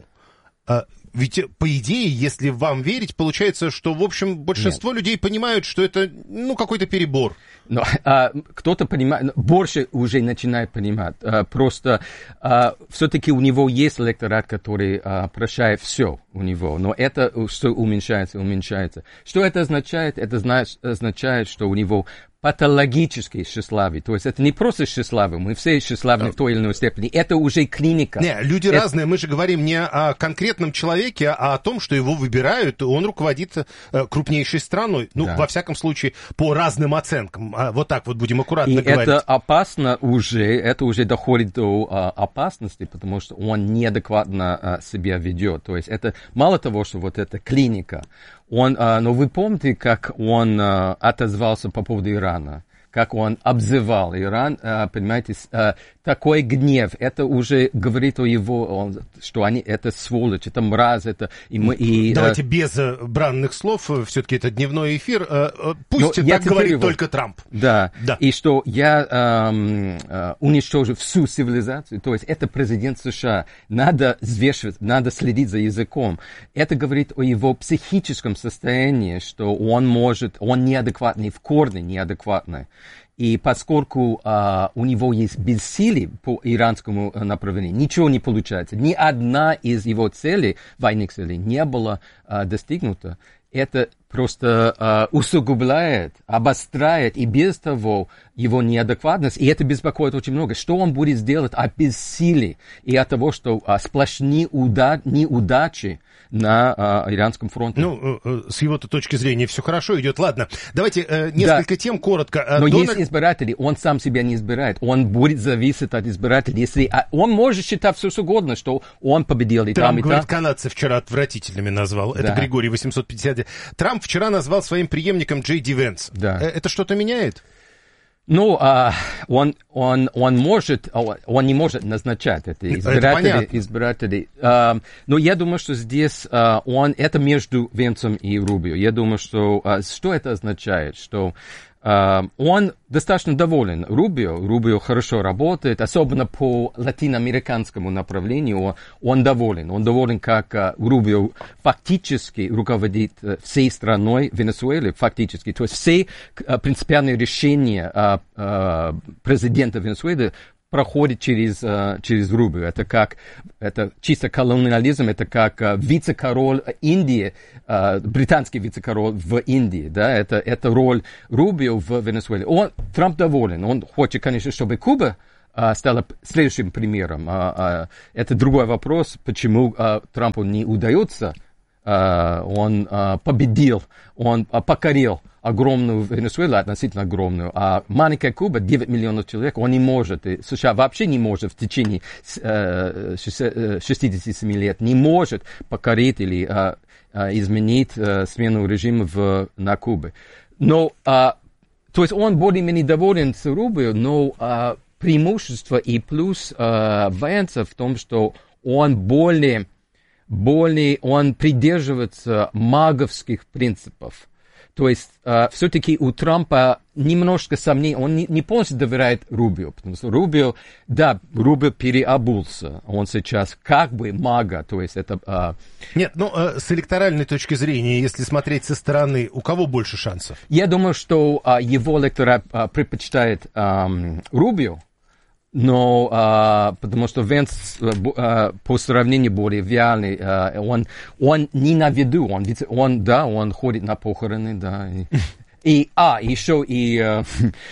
Ведь, по идее, если вам верить, получается, что, в общем, большинство Нет. людей понимают, что это, ну, какой-то перебор. Но а, кто-то понимает, больше уже начинает понимать. А, просто а, все-таки у него есть электорат, который а, прощает все у него. Но это что уменьшается, уменьшается. Что это означает? Это значит, означает, что у него патологическое тщеславие. То есть это не просто тщеславие, мы все тщеславны в той или иной степени. Это уже клиника. Не, люди это... разные. Мы же говорим не о конкретном человеке, а о том, что его выбирают, и он руководит э, крупнейшей страной. Ну, да. во всяком случае, по разным оценкам. А, вот так вот будем аккуратно и говорить. Это опасно уже, это уже доходит до а, опасности, потому что он неадекватно а, себя ведет. То есть это мало того, что вот эта клиника, он, а, но вы помните, как он а, отозвался по поводу Ирана? Как он обзывал Иран, а, понимаете, а, такой гнев, это уже говорит о его, он, что они, это сволочь, это мразь, это... И мы, и, Давайте а... без бранных слов, все-таки это дневной эфир, пусть но так говорит его. Только Трамп. Да. да, и что я а, а, уничтожу всю цивилизацию, то есть это президент США, надо взвешивать, надо следить за языком. Это говорит о его психическом состоянии, что он может, он неадекватный, в корне неадекватный. И поскольку а, у него есть бессилие по иранскому направлению, ничего не получается. Ни одна из его целей, военных целей, не была а, достигнута. Это просто а, усугубляет, обостряет и без того его неадекватность, и это беспокоит очень много. Что он будет делать от бессилия и от того, что а, сплошные уда- неудачи на а, иранском фронте. Ну, с его-то точки зрения все хорошо идет. Ладно, давайте э, несколько да. тем коротко. Но Дональд... есть избиратели, он сам себя не избирает, он будет зависеть от избирателей. Если а, он может считать все что угодно, что он победил и Трамп, там, и говорит, там. канадцы вчера отвратительными назвал. Да. Это Григорий восемьсот пятьдесят. Трамп вчера назвал своим преемником Джей Ди Венса. Да. Это что-то меняет? Ну, а, он, он, он может, он не может назначать это избиратели. Это избиратели. А, но я думаю, что здесь а, он, это между Венцем и Рубио. Я думаю, что, а, что это означает, что Uh, он достаточно доволен Рубио. Рубио хорошо работает, особенно по латиноамериканскому направлению. Он доволен. Он доволен, как uh, Рубио фактически руководит uh, всей страной Венесуэлы, фактически. То есть все uh, принципиальные решения uh, uh, президента Венесуэлы проходит через, uh, через Рубио. Это как, это чисто колониализм, это как uh, вице-король Индии, uh, британский вице-король в Индии, да, это, это роль Рубио в Венесуэле. Он, Трамп доволен, он хочет, конечно, чтобы Куба uh, стала следующим примером. Uh, uh, это другой вопрос, почему uh, Трампу не удается, uh, он uh, победил, он uh, покорил огромную Венесуэлу, относительно огромную, а маленькая Куба, девять миллионов человек, он не может, и США вообще не может в течение э, шестидесяти семи лет, не может покорить или э, э, изменить э, смену режима в, на Кубе. Но, э, то есть он более-менее доволен с Рубио, но э, преимущество и плюс э, Венца в том, что он более, более, он придерживается маговских принципов. То есть, uh, все-таки у Трампа немножко сомнений, он не, не полностью доверяет Рубио, потому что Рубио, да, Рубио переобулся, он сейчас как бы мага, то есть это... Uh... Нет, ну, uh, с электоральной точки зрения, если смотреть со стороны, у кого больше шансов? Я думаю, что uh, его электорат uh, предпочитает um, Рубио, но uh, потому что Венс uh, по сравнению более вялый, uh, он, он не на виду, он, он, да, он ходит на похороны, да. И, и а, еще и, uh,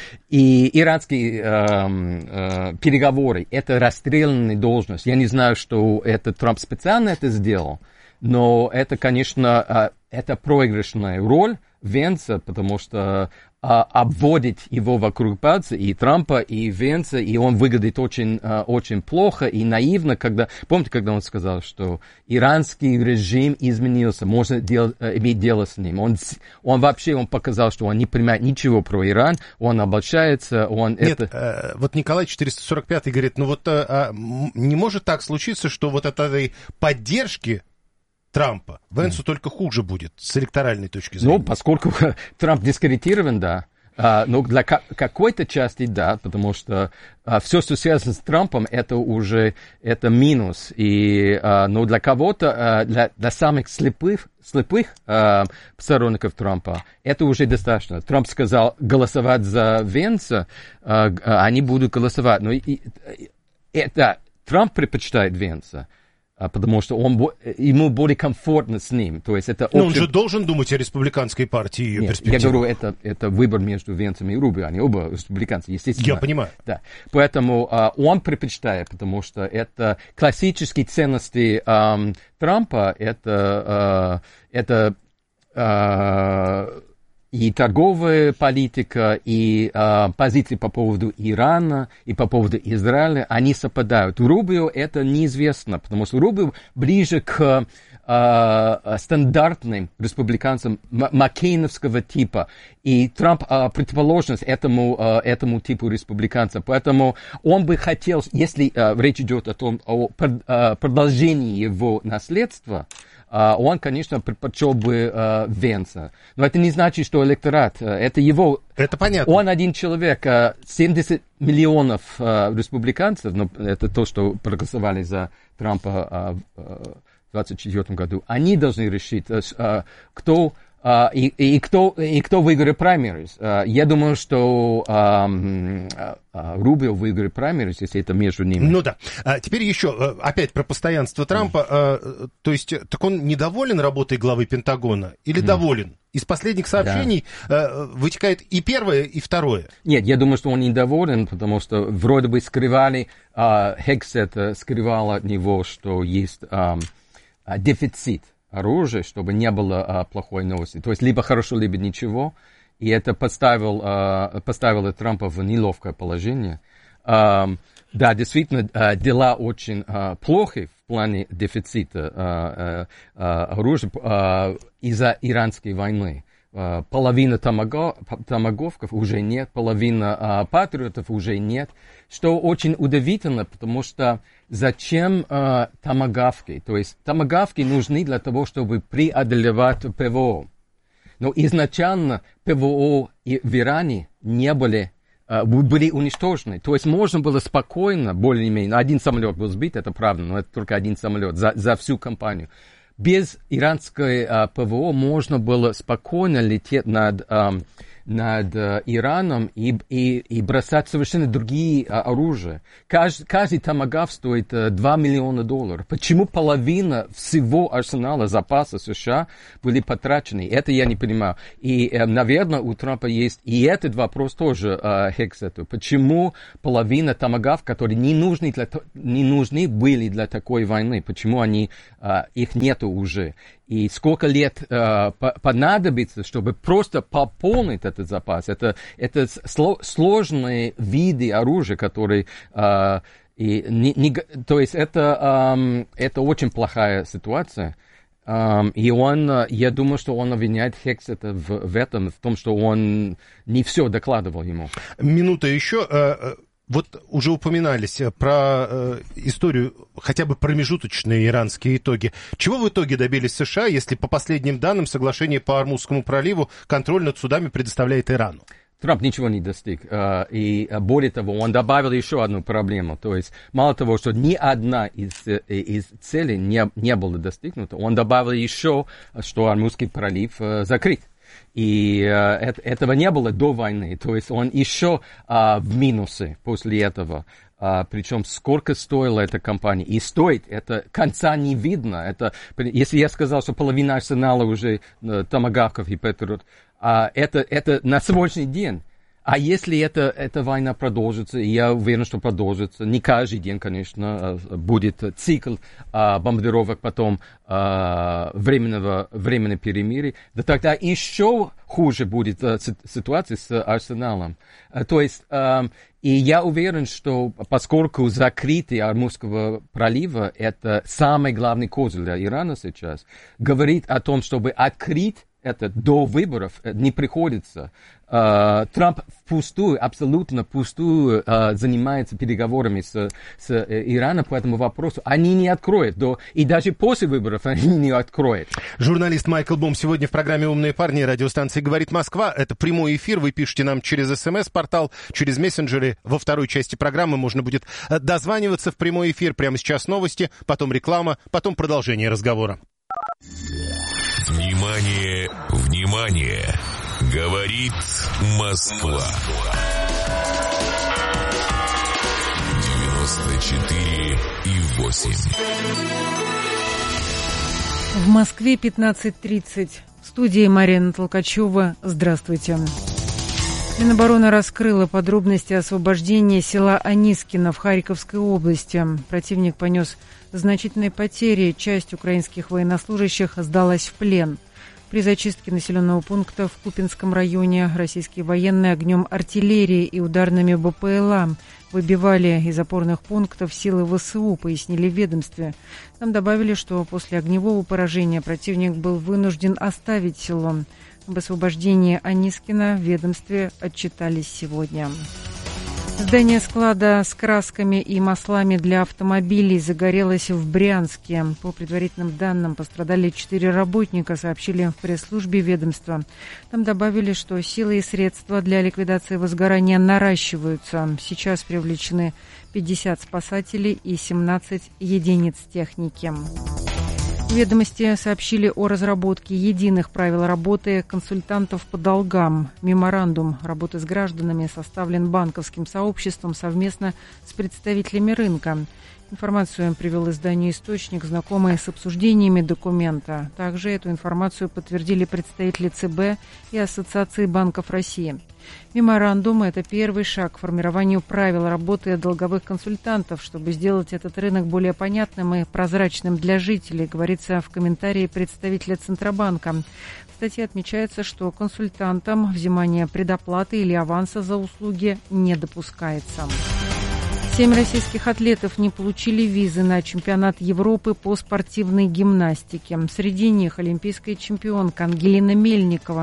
и иранские uh, uh, переговоры, это расстрелянная должность. Я не знаю, что это Трамп специально это сделал, но это, конечно, uh, это проигрышная роль Венца, потому что а, обводить его вокруг пальца и Трампа, и Венца, и он выглядит очень, а, очень плохо и наивно, когда, помните, когда он сказал, что иранский режим изменился, можно дел, иметь дело с ним. Он, он вообще, он показал, что он не понимает ничего про Иран, он обольщается, он Нет, это... э, вот Николай четыреста сорок пятый говорит, ну вот э, не может так случиться, что вот от этой поддержки Трампа Венсу mm. только хуже будет с электоральной точки зрения. Ну, поскольку Трамп дискредитирован, да. А, но для ка- какой-то части, да, потому что а, все, что связано с Трампом, это уже это минус. И, а, но для кого-то, а, для, для самых слепых, слепых а, сторонников Трампа, это уже достаточно. Трамп сказал голосовать за Венса, а, а, они будут голосовать. Но и, и, это Трамп предпочитает Венса. Потому что он, ему более комфортно с ним. То есть это общем... Но он же должен думать о республиканской партии и ее перспективе. Я говорю, это, это выбор между Венцем и Рубио. Они оба республиканцы, естественно. Я понимаю. Да. Поэтому uh, он предпочитает, потому что это классические ценности um, Трампа. Это, uh, это uh, и торговая политика, и э, позиции по поводу Ирана, и по поводу Израиля, они совпадают. Рубио это неизвестно, потому что Рубио ближе к э, стандартным республиканцам маккейновского типа, и Трамп э, противоположность этому, э, этому типу республиканцев. Поэтому он бы хотел, если э, речь идет о том, о э, продолжении его наследства, Uh, он, конечно, предпочел бы uh, Венса. Но это не значит, что электорат, uh, это его... Это понятно. Он один человек, uh, семьдесят миллионов uh, республиканцев, но это то, что проголосовали за Трампа uh, uh, в двадцать четвёртом году, они должны решить, uh, кто... Uh, и, и, кто, и кто выиграет праймерис. Uh, я думаю, что uh, uh, uh, Рубио выиграет праймерис, если это между ними. Ну да. А теперь еще, опять про постоянство Трампа. Mm. Uh, то есть, так он недоволен работой главы Пентагона или mm. доволен? Из последних сообщений да. uh, вытекает и первое, и второе. Нет, я думаю, что он недоволен, потому что вроде бы скрывали, uh, Хексет скрывал от него, что есть um, uh, дефицит оружие, чтобы не было а, плохой новости. То есть либо хорошо, либо ничего. И это поставил, а, поставило Трампа в неловкое положение. А, да, действительно, а, дела очень а, плохи в плане дефицита а, а, оружия а, из-за иранской войны. половина томагавков уже нет, половина а, патриотов уже нет, что очень удивительно, потому что зачем а, томагавки? То есть томагавки нужны для того, чтобы преодолевать ПВО. Но изначально ПВО и в Иране не были, а, были уничтожены. То есть можно было спокойно, более-менее, один самолет был сбит, это правда, но это только один самолет за, за всю кампанию. Без иранской а, ПВО можно было спокойно лететь над, а, над а, Ираном и, и, и бросать совершенно другие а, оружия. Каждый, каждый томагавк стоит а, два миллиона долларов. Почему половина всего арсенала запаса США были потрачены? Это я не понимаю. И, а, наверное, у Трампа есть и этот вопрос тоже, а, Хексету. Почему половина томагавк, которые не нужны, для, не нужны были для такой войны, почему они, а, их нету уже? И сколько лет э, понадобится, чтобы просто пополнить этот запас? Это, это сложные виды оружия, которые... Э, и не, не, то есть это, э, это очень плохая ситуация. Э, и он, я думаю, что он обвиняет Хексета в, в этом, в том, что он не все докладывал ему. Минута еще... Э, Вот уже упоминались про э, историю, хотя бы промежуточные иранские итоги. Чего в итоге добились США, если по последним данным соглашение по Ормузскому проливу контроль над судами предоставляет Ирану? Трамп ничего не достиг. И более того, он добавил еще одну проблему. То есть мало того, что ни одна из, из целей не, не была достигнута, он добавил еще, что Ормузский пролив закрыт. И э, этого не было до войны, то есть он еще э, в минусе после этого. Uh, причем сколько стоила эта компания. И стоит, это конца не видно. Это, если я сказал, что половина арсенала уже uh, томагавков и патриот, uh, это, это на сегодняшний день. А если это, эта война продолжится, и я уверен, что продолжится, не каждый день, конечно, будет цикл а, бомбардировок, потом а, временного, временного перемирия, да тогда еще хуже будет а, ситуация с арсеналом. А, то есть, а, и я уверен, что поскольку закрытие Ормузского пролива это самый главный козырь для Ирана сейчас, говорит о том, чтобы открыть это до выборов не приходится. Uh, Трамп впустую, абсолютно впустую uh, занимается переговорами с, с uh, Ираном по этому вопросу. Они не откроют, до, и даже после выборов они не откроют. Журналист Майкл Бом сегодня в программе «Умные парни» радиостанции «Говорит Москва». Это прямой эфир. Вы пишете нам через СМС-портал, через мессенджеры. Во второй части программы можно будет дозваниваться в прямой эфир. Прямо сейчас новости, потом реклама, потом продолжение разговора. Внимание, внимание! Говорит Москва. девяносто четыре и восемь. В Москве пятнадцать тридцать. В студии Марина Толкачева. Здравствуйте. Минобороны раскрыла подробности освобождения села Анискино в Харьковской области. Противник понес значительные потери. Часть украинских военнослужащих сдалась в плен. При зачистке населенного пункта в Купинском районе российские военные огнем артиллерии и ударными БПЛА выбивали из опорных пунктов силы ВСУ, пояснили в ведомстве. Там добавили, что после огневого поражения противник был вынужден оставить село. Об освобождении Анискина в ведомстве отчитались сегодня. Здание склада с красками и маслами для автомобилей загорелось в Брянске. По предварительным данным, пострадали четыре работника, сообщили в пресс-службе ведомства. Там добавили, что силы и средства для ликвидации возгорания наращиваются. Сейчас привлечены пятьдесят спасателей и семнадцать единиц техники. Ведомости сообщили о разработке единых правил работы консультантов по долгам. Меморандум работы с гражданами составлен банковским сообществом совместно с представителями рынка. Информацию привел изданию «Источник», знакомый с обсуждениями документа. Также эту информацию подтвердили представители ЦБ и Ассоциации банков России. Меморандум – это первый шаг к формированию правил работы долговых консультантов, чтобы сделать этот рынок более понятным и прозрачным для жителей, говорится в комментарии представителя Центробанка. В статье отмечается, что консультантам взимание предоплаты или аванса за услуги не допускается. Семь российских атлетов не получили визы на чемпионат Европы по спортивной гимнастике. Среди них олимпийская чемпионка Ангелина Мельникова.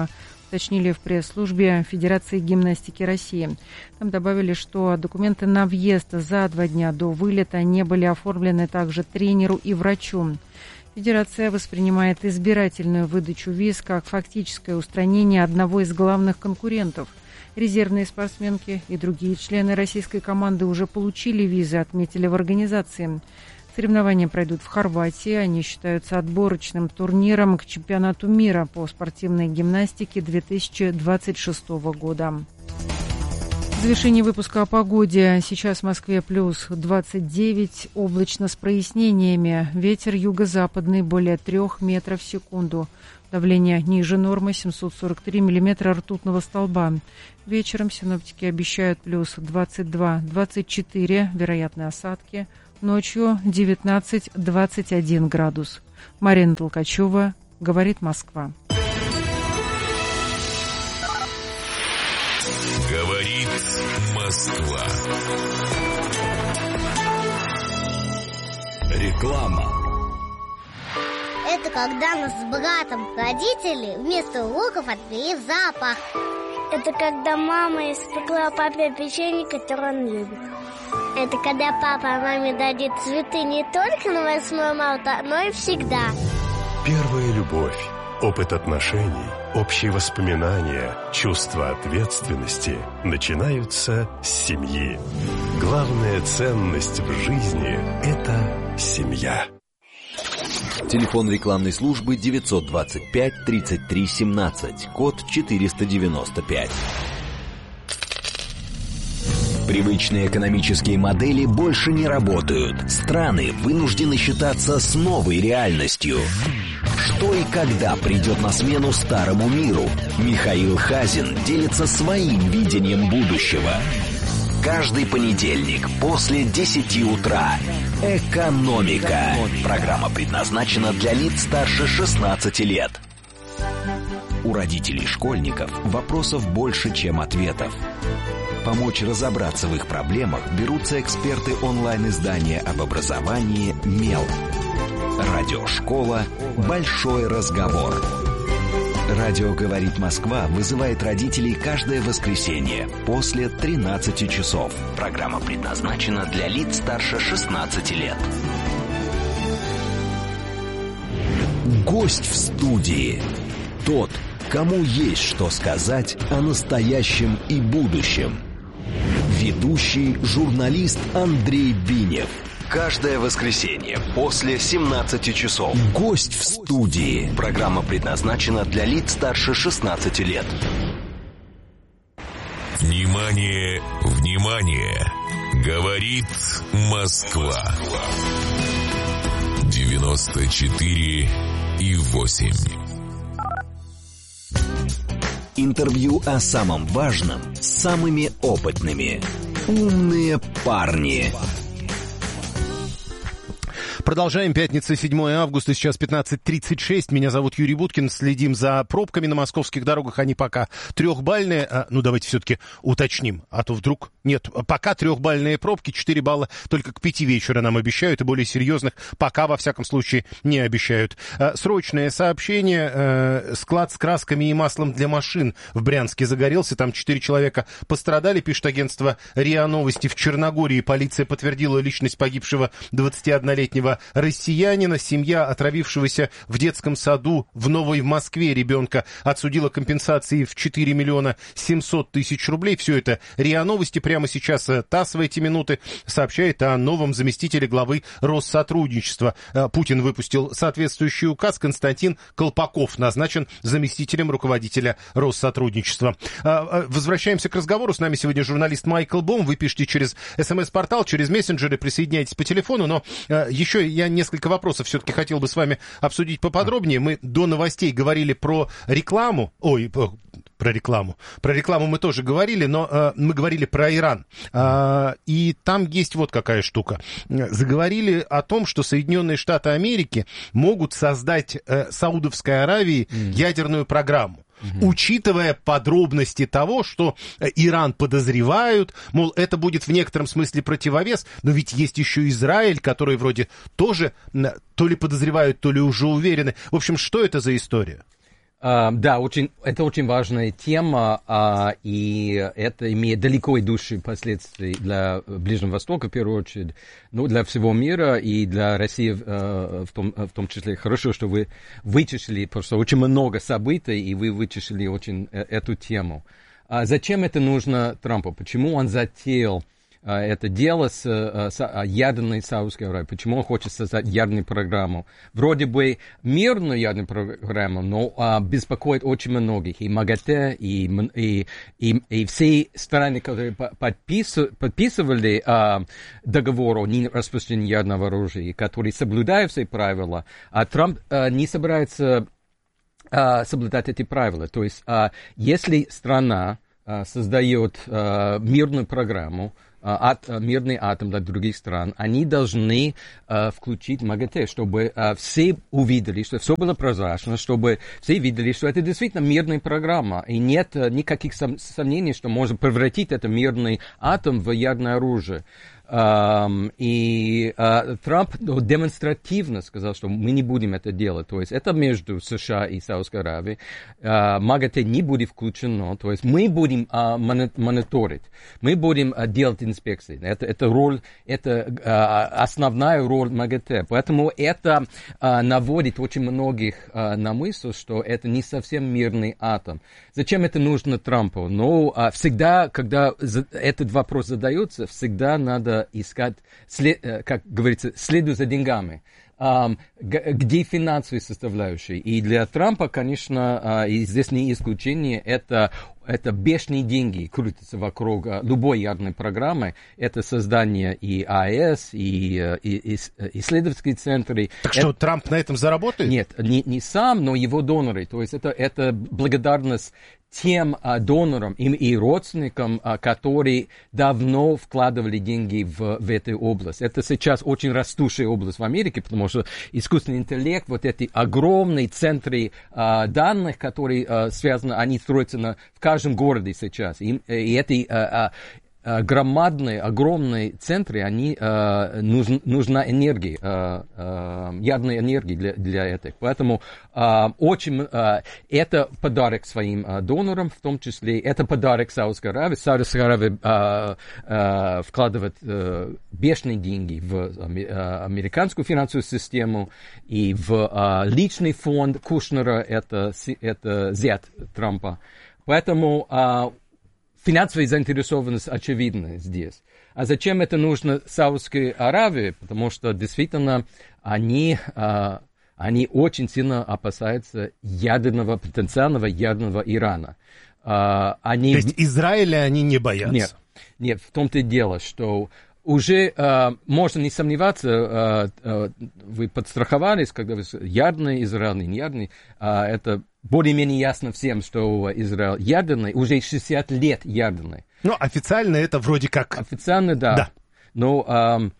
уточнили в пресс-службе Федерации гимнастики России. Там добавили, что документы на въезд за два дня до вылета не были оформлены также тренеру и врачу. Федерация воспринимает избирательную выдачу виз как фактическое устранение одного из главных конкурентов. Резервные спортсменки и другие члены российской команды уже получили визы, отметили в организации. Соревнования пройдут в Хорватии. Они считаются отборочным турниром к чемпионату мира по спортивной гимнастике две тысячи двадцать шестого года. В завершении выпуска о погоде. Сейчас в Москве плюс двадцать девять, облачно с прояснениями. Ветер юго-западный более трех метров в секунду. Давление ниже нормы семьсот сорок три миллиметра ртутного столба. Вечером синоптики обещают плюс двадцать два - двадцать четыре, вероятны осадки. Ночью девятнадцать - двадцать один градус. Марина Толкачева, говорит Москва. Говорит Москва. Реклама. Это когда нас с братом родители вместо уроков отвели в зоопарк. Это когда мама испекла папе печенье, которое он любит. Это когда папа маме дадит цветы не только на восьмое марта, но и всегда. Первая любовь, опыт отношений, общие воспоминания, чувство ответственности начинаются с семьи. Главная ценность в жизни – это семья. Телефон рекламной службы девятьсот двадцать пять тридцать три семнадцать, код четыреста девяносто пять. Привычные экономические модели больше не работают. Страны вынуждены считаться с новой реальностью. Что и когда придет на смену старому миру? Михаил Хазин делится своим видением будущего. Каждый понедельник после десяти утра. Экономика. Программа предназначена для лиц старше шестнадцати лет. У родителей школьников вопросов больше, чем ответов. Помочь разобраться в их проблемах берутся эксперты онлайн-издания об образовании «Мел». Радиошкола «Большой разговор». Радио «Говорит Москва» вызывает родителей каждое воскресенье после тринадцати часов. Программа предназначена для лиц старше шестнадцати лет. Гость в студии. Тот, кому есть что сказать о настоящем и будущем. Ведущий журналист Андрей Бинев. Каждое воскресенье после семнадцати часов. Гость в студии. Программа предназначена для лиц старше шестнадцати лет. Внимание, внимание! Говорит Москва. девяносто четыре и восемь. Интервью о самом важном с самыми опытными. Умные парни. Продолжаем. Пятница, седьмое августа, сейчас пятнадцать тридцать шесть. Меня зовут Юрий Буткин. Следим за пробками на московских дорогах. Они пока трехбальные. А, ну, давайте все-таки уточним. А то вдруг... Нет, пока трехбальные пробки. четыре балла только к пяти вечера нам обещают. И более серьезных пока, во всяком случае, не обещают. А, срочное сообщение. А, склад с красками и маслом для машин в Брянске загорелся. Там четыре человека пострадали, пишет агентство РИА Новости. В Черногории полиция подтвердила личность погибшего двадцатиоднолетнего россиянина. Семья отравившегося в детском саду в Новой Москве ребенка отсудила компенсации в четыре миллиона семьсот тысяч рублей. Все это РИА Новости. Прямо сейчас ТАСС в эти минуты сообщает о новом заместителе главы Россотрудничества. Путин выпустил соответствующий указ. Константин Колпаков назначен заместителем руководителя Россотрудничества. Возвращаемся к разговору. С нами сегодня журналист Майкл Бом. Вы пишете через СМС-портал, через мессенджеры, присоединяйтесь по телефону. Но еще я несколько вопросов все-таки хотел бы с вами обсудить поподробнее. Мы до новостей говорили про рекламу. Ой, про рекламу. Про рекламу мы тоже говорили, но э, мы говорили про Иран. Э, и там есть вот какая штука. Заговорили о том, что Соединенные Штаты Америки могут создать э, Саудовской Аравии mm. ядерную программу. Угу. Учитывая подробности того, что Иран подозревают, мол, это будет в некотором смысле противовес, но ведь есть еще Израиль, который вроде тоже то ли подозревают, то ли уже уверены. В общем, что это за история? Uh, да, очень, это очень важная тема, uh, и это имеет далеко идущие последствия для Ближнего Востока, в первую очередь, ну, для всего мира и для России uh, в, том, в том числе. Хорошо, что вы вычислили, потому что очень много событий, и вы вычислили очень uh, эту тему. Uh, зачем это нужно Трампу? Почему он затеял это дело с, с ядерной Саудовской Аравией? Почему он хочет создать ядерную программу? Вроде бы мирную ядерную программу, но а, беспокоит очень многих. И МАГАТЭ, и, и, и, и все страны, которые подпис, подписывали а, договор о нераспространении ядерного оружия, которые соблюдают все правила, а Трамп а, не собирается а, соблюдать эти правила. То есть, а, если страна а, создает а, мирную программу, От, мирный атом для других стран, они должны uh, включить МАГАТЭ, чтобы uh, все увидели, что все было прозрачно, чтобы все видели, что это действительно мирная программа, и нет uh, никаких сом- сомнений, что можно превратить этот мирный атом в ядерное оружие. Um, и uh, Трамп ну, демонстративно сказал, что мы не будем это делать. То есть это между США и Саудовской Аравией. Uh, МАГАТЭ не будет включено. То есть мы будем uh, мониторить, мы будем uh, делать инспекции. Это, это роль, это uh, основная роль МАГАТЭ. Поэтому это uh, наводит очень многих uh, на мысль, что это не совсем мирный атом. Зачем это нужно Трампу? Ну, uh, всегда, когда этот вопрос задается, всегда надо искать, след, как говорится, следуй за деньгами. Um, где финансовые составляющие. И для Трампа, конечно, uh, и здесь не исключение, это, это бешеные деньги крутятся вокруг uh, любой ядерной программы. Это создание и АЭС, и, и, и исследовательские центры. Так это... что, Трамп на этом заработает? Нет, не, не сам, но его доноры. То есть это, это благодарность тем а, донорам и, и родственникам, а, которые давно вкладывали деньги в, в эту область. Это сейчас очень растущая область в Америке, потому что искусственный интеллект, вот эти огромные центры а, данных, которые а, связаны, они строятся на, в каждом городе сейчас. И, и эти а, а, громадные, огромные центры, они, э, нужн, нужна энергия, э, э, ядерная энергия для, для этого. Поэтому э, очень, э, это подарок своим э, донорам, в том числе, это подарок Саудовской Аравии. Саудовская Аравия э, э, вкладывает э, бешеные деньги в э, американскую финансовую систему и в э, личный фонд Кушнера, это, это зять Трампа. Поэтому э, финансовая заинтересованность очевидна здесь. А зачем это нужно Саудовской Аравии? Потому что действительно они, а, они очень сильно опасаются ядерного, потенциального ядерного Ирана. А, они... То есть Израиля они не боятся? Нет, нет, в том-то и дело, что уже э, можно не сомневаться, э, э, вы подстраховались, когда вы ядерный Израиль, не ядерный, э, это более-менее ясно всем, что Израиль ядерный, уже шестьдесят лет ядерный. Ну, официально это вроде как... Официально, да. да. Но, э,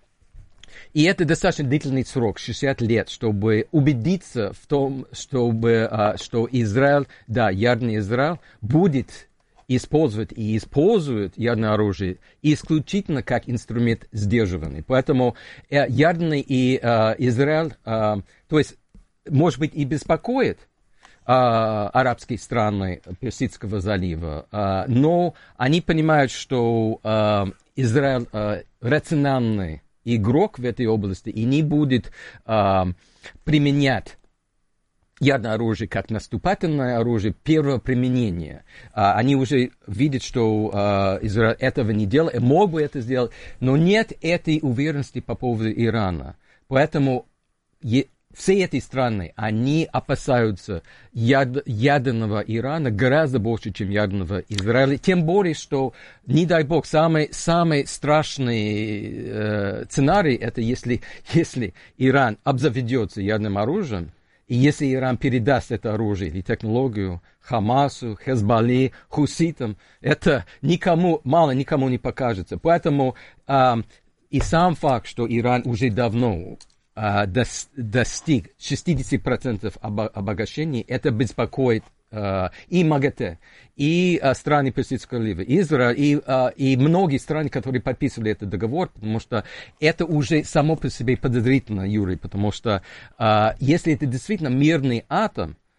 и это достаточно длительный срок, шестьдесят лет, чтобы убедиться в том, чтобы, э, что Израиль, да, ядерный Израиль будет использовать и используют ядерное оружие исключительно как инструмент сдерживания. Поэтому э, ядерный и э, Израиль, э, то есть, может быть, и беспокоит э, арабские страны Персидского залива, э, но они понимают, что э, Израиль э, рациональный игрок в этой области и не будет э, применять ядерное оружие как наступательное оружие первого применения. А, они уже видят, что а, Израиль этого не делает, мог бы это сделать, но нет этой уверенности по поводу Ирана. Поэтому е- все эти страны, они опасаются яд- ядерного Ирана гораздо больше, чем ядерного Израиля. Тем более, что, не дай бог, самый, самый страшный э, сценарий, это если, если Иран обзаведется ядерным оружием, и если Иран передаст это оружие или технологию Хамасу, Хезболле, хуситам, это никому, мало никому не покажется. Поэтому э, и сам факт, что Иран уже давно э, дос, достиг шестьдесят процентов обогащения, это беспокоит Uh, и МАГАТЭ, и uh, страны Персидского залива, Израиль, и, uh, и многие страны, которые подписывали этот договор, потому что это уже само по себе подозрительно, Юрий, потому что uh, если это действительно мирный атом,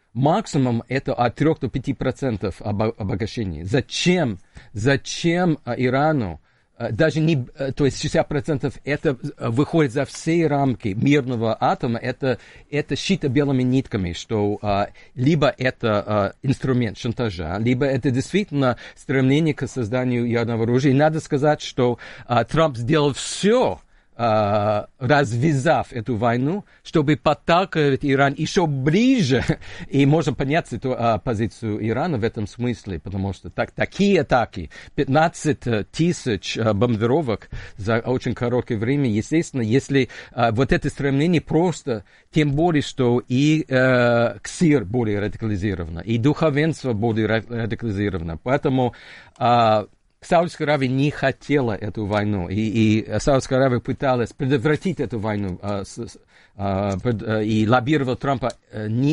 Максимум это от трёх до пяти процентов обогащения. Зачем? Зачем Ирану? Даже не, то есть шестьдесят процентов это выходит за все рамки мирного атома, это, это шито белыми нитками, что а, либо это а, инструмент шантажа, либо это действительно стремление к созданию ядерного оружия. И надо сказать, что а, Трамп сделал все, Uh, развязав эту войну, чтобы подталкивать Иран еще ближе. И можно понять эту uh, позицию Ирана в этом смысле, потому что так, такие атаки, пятнадцать тысяч uh, бомбардировок за очень короткое время, естественно, если uh, вот это стремление просто, тем более, что и uh, КСИР более радикализировано, и духовенство более радикализировано. Поэтому uh, Саудовская Аравия не хотела эту войну, и, и Саудовская Аравия пыталась предотвратить эту войну, а, с, а, пред, а, и лоббировала Трампа не,